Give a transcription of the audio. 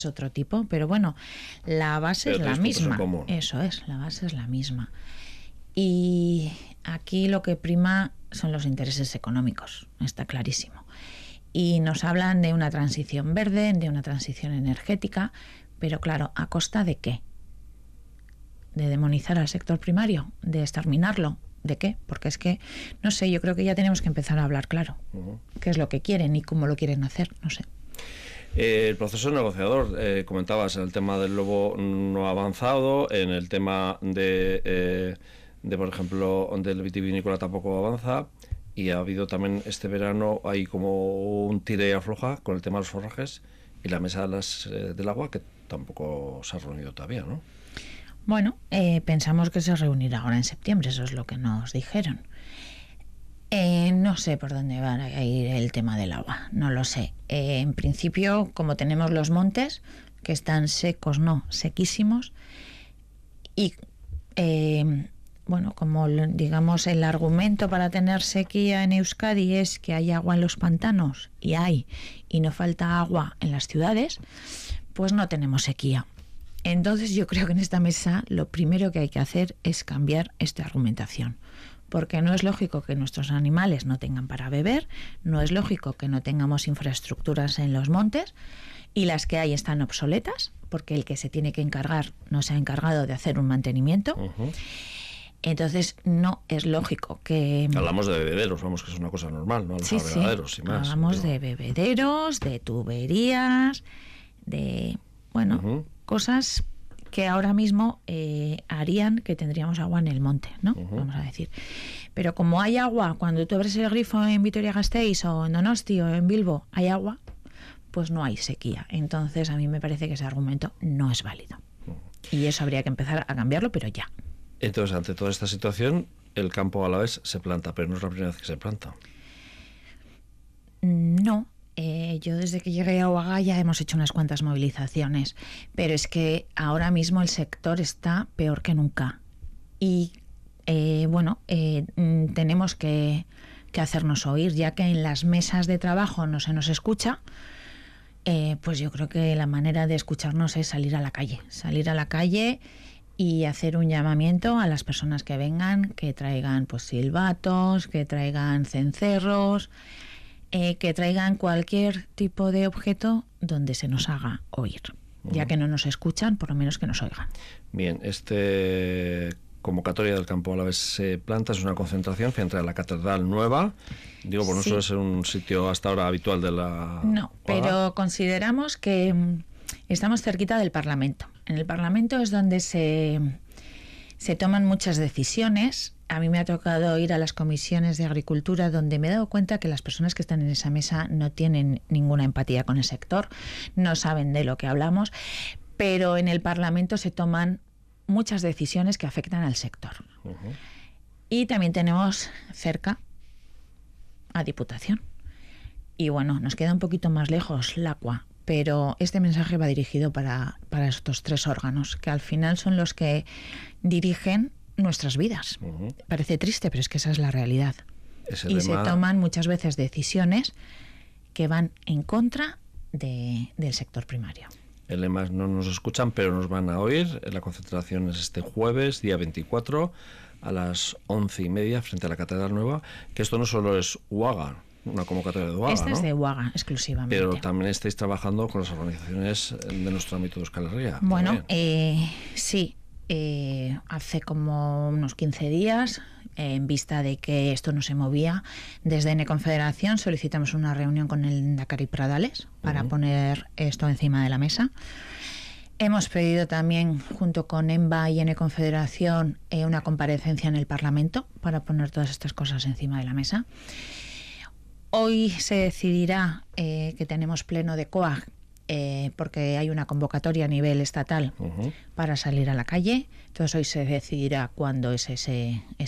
otro tipo, pero bueno, la base es la misma. Eso es, la base es la misma. Y aquí lo que prima son los intereses económicos, está clarísimo. Y nos hablan de una transición verde, de una transición energética, pero claro, ¿a costa de qué? ¿De demonizar al sector primario? ¿De exterminarlo? ¿De qué? Porque es que, no sé, yo creo que ya tenemos que empezar a hablar claro. ¿Qué es lo que quieren y cómo lo quieren hacer? No sé. El proceso negociador, comentabas, el tema del lobo no ha avanzado, en el tema de por ejemplo, del vitivinícola tampoco avanza, y ha habido también este verano, hay como un tire y afloja con el tema de los forrajes y la mesa del agua, que tampoco se ha reunido todavía, ¿no? Bueno, pensamos que se reunirá ahora en septiembre, eso es lo que nos dijeron. No sé por dónde va a ir el tema del agua, no lo sé. En principio, como tenemos los montes, que están secos, no, sequísimos, y bueno, como digamos el argumento para tener sequía en Euskadi es que hay agua en los pantanos, y no falta agua en las ciudades, pues no tenemos sequía. Entonces yo creo que en esta mesa lo primero que hay que hacer es cambiar esta argumentación. Porque no es lógico que nuestros animales no tengan para beber, no es lógico que no tengamos infraestructuras en los montes, y las que hay están obsoletas, porque el que se tiene que encargar no se ha encargado de hacer un mantenimiento. Entonces no es lógico que... Hablamos de bebederos, vamos, que es una cosa normal, ¿no? Los abrevederos y más. Hablamos de bebederos, de tuberías, de, bueno, cosas que ahora mismo harían que tendríamos agua en el monte, ¿no? Vamos a decir. Pero como hay agua, cuando tú abres el grifo en Vitoria-Gasteiz o en Donosti o en Bilbo, hay agua, pues no hay sequía. Entonces a mí me parece que ese argumento no es válido. Y eso habría que empezar a cambiarlo, pero ya. Entonces, ante toda esta situación, el campo alavés se planta, pero no es la primera vez que se planta. No. Yo desde que llegué a Uaga ya hemos hecho unas cuantas movilizaciones, pero es que ahora mismo el sector está peor que nunca. Y tenemos que hacernos oír, ya que en las mesas de trabajo no se nos escucha. Pues yo creo que la manera de escucharnos es salir a la calle y hacer un llamamiento a las personas que vengan, que traigan pues silbatos, que traigan cencerros, que traigan cualquier tipo de objeto donde se nos haga oír. Ya que no nos escuchan, por lo menos que nos oigan. Bien, convocatoria del campo alavés se planta, es una concentración frente a la Catedral Nueva. Digo, por no suele ser un sitio hasta ahora habitual de la... No, pero consideramos que estamos cerquita del Parlamento. En el Parlamento es donde se toman muchas decisiones. A mí me ha tocado ir a las comisiones de Agricultura, donde me he dado cuenta que las personas que están en esa mesa no tienen ninguna empatía con el sector, no saben de lo que hablamos, pero en el Parlamento se toman muchas decisiones que afectan al sector. Y también tenemos cerca a Diputación. Y bueno, nos queda un poquito más lejos Lacua, pero este mensaje va dirigido para estos tres órganos, que al final son los que dirigen nuestras vidas. Parece triste, pero es que esa es la realidad. Se toman muchas veces decisiones que van en contra del sector primario. El lema es: no nos escuchan, pero nos van a oír. La concentración es este jueves, día 24, a las 11:30, frente a la Catedral Nueva. Que esto no solo es Uaga, una convocatoria de Uaga, Esta es de Uaga, exclusivamente. Pero también estáis trabajando con las organizaciones de nuestro ámbito de Euskal Herria. Bueno, sí. Hace como unos 15 días, en vista de que esto no se movía, desde N Confederación solicitamos una reunión con el Lehendakari Pradales para poner esto encima de la mesa. Hemos pedido también, junto con EMBA y N Confederación, una comparecencia en el Parlamento para poner todas estas cosas encima de la mesa. Hoy se decidirá que tenemos pleno de COAG, porque hay una convocatoria a nivel estatal para salir a la calle. Entonces hoy se decidirá cuándo es ese